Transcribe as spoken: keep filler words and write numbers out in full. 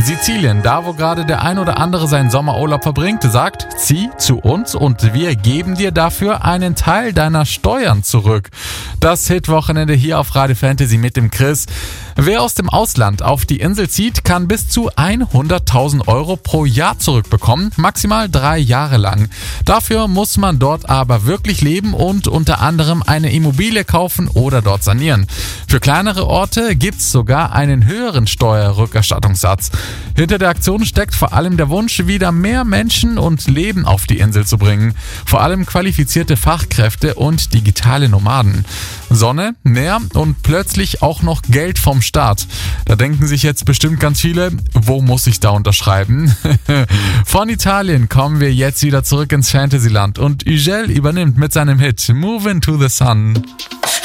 Sizilien, da wo gerade der ein oder andere seinen Sommerurlaub verbringt, sagt, zieh zu uns und wir geben dir dafür einen Teil deiner Steuern zurück. Das Hit-Wochenende hier auf Radio Fantasy mit dem Chris. Wer aus dem Ausland auf die Insel zieht, kann bis zu hunderttausend Euro pro Jahr zurückbekommen, maximal drei Jahre lang. Dafür muss man dort aber wirklich leben und unter anderem eine Immobilie kaufen oder dort sanieren. Für kleinere Orte gibt's sogar einen höheren Steuerrückerstattungssatz. Hinter der Aktion steckt vor allem der Wunsch, wieder mehr Menschen und Leben auf die Insel zu bringen. Vor allem qualifizierte Fachkräfte und digitale Nomaden. Sonne, Meer und plötzlich auch noch Geld vom Staat. Da denken sich jetzt bestimmt ganz viele, wo muss ich da unterschreiben? Von Italien kommen wir jetzt wieder zurück ins Fantasyland und Ugel übernimmt mit seinem Hit Move Into the Sun.